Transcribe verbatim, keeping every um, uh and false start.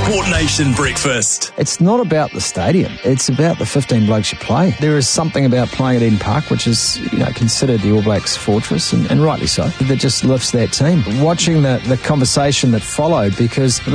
Sport Nation Breakfast. It's not about the stadium. It's about the fifteen blokes you play. There is something about playing at Eden Park, which is, you know, considered the All Blacks' fortress, and, and rightly so, that just lifts that team. Watching the, the conversation that followed, because